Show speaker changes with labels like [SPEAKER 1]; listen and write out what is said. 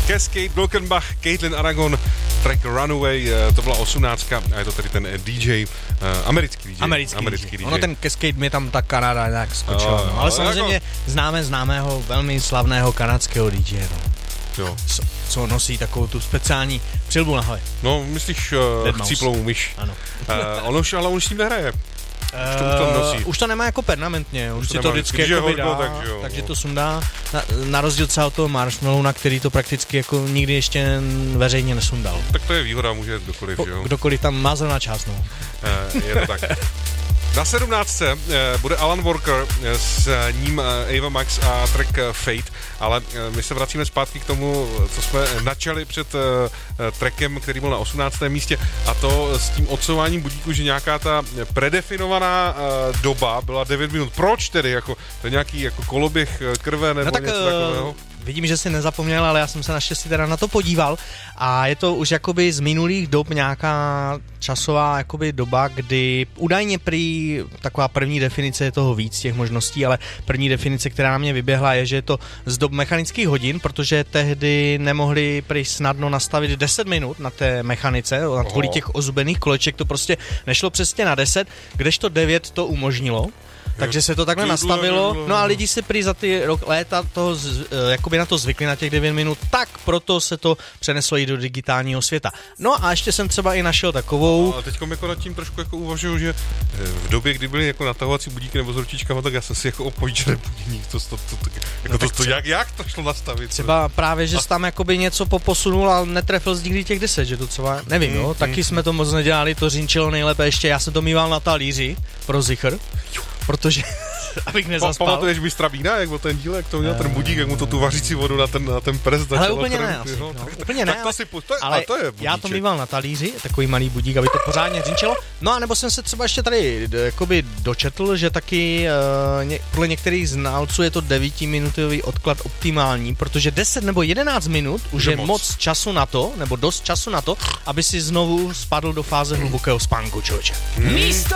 [SPEAKER 1] Cascade, Glockenbach, Caitlin Aragon, track Runaway, to byla 18 a je to tedy ten DJ, americký DJ.
[SPEAKER 2] Ono ten Cascade mi tam ta Kanada nějak skočila, no. Ale samozřejmě jako... známého, velmi slavného kanadského DJ, no.
[SPEAKER 1] Jo.
[SPEAKER 2] Co nosí takovou tu speciální přilbu na hlavě.
[SPEAKER 1] No, myslíš chcíplou myš.
[SPEAKER 2] Ano.
[SPEAKER 1] Ale on s tím nehraje.
[SPEAKER 2] Už to nemá jako permanentně, už si to vždycky jako vydá, takže to sundá, na rozdíl třeba od toho Marshmallow, na který to prakticky jako nikdy ještě veřejně nesundal.
[SPEAKER 1] Tak to je výhoda, může kdokoliv, jo?
[SPEAKER 2] Kdokoliv tam má zrovna čas, no.
[SPEAKER 1] Je to tak. Na 17. bude Alan Walker, s ním Ava Max a track Fate, ale my se vracíme zpátky k tomu, co jsme načali před trackem, který byl na 18. místě, a to s tím odsouváním budíku, že nějaká ta predefinovaná doba byla 9 minut. Proč tedy? Jako, to je nějaký jako koloběh krve nebo něco takového?
[SPEAKER 2] Vidím, že jsi nezapomněl, ale já jsem se naštěstí teda na to podíval a je to už jakoby z minulých dob nějaká časová jakoby doba, kdy údajně prý taková první definice je toho víc těch možností, ale první definice, která na mě vyběhla, je, že je to z dob mechanických hodin, protože tehdy nemohli prý snadno nastavit 10 minut na té mechanice, na kvůli těch ozubených koleček to prostě nešlo přesně na 10, kdežto 9 to umožnilo. Takže se to takhle nastavilo, no a lidi si prý za ty léta toho, jakoby na to zvykli, na těch 9 minut, tak proto se to přeneslo i do digitálního světa. No a ještě jsem třeba i našel takovou...
[SPEAKER 1] Ale teďkom jako nad tím trošku jako uvažuju, že v době, kdy byly jako natahovací budíky nebo s ručičkama, tak já jsem si jako opojíčený budík, jak to šlo nastavit?
[SPEAKER 2] Třeba právě, že jsi tam jakoby něco poposunul a netrefil z nikdy těch 10, že to třeba, nevím, jo, taky jsme to moc nedělali, to řinčilo nejlépe ještě, já jsem to mýval na talíři pro zichr. Protože, abych nezaspal.
[SPEAKER 1] Pamatuješ mistra Bína, jak byl ten díl, jak to měl ten budík, jak mu to tu vařící vodu na ten prst.
[SPEAKER 2] Ale úplně ne, asi, no, úplně ne, ale to je já to mýval na talíři, takový malý budík, aby to pořádně řinčilo. No a nebo jsem se třeba ještě tady jakoby dočetl, že taky podle některých znalců je to 9minutový odklad optimální, protože 10 nebo 11 minut už je moc času na to, nebo dost času na to, aby si znovu spadl do fáze hlubokého spánku, člověče.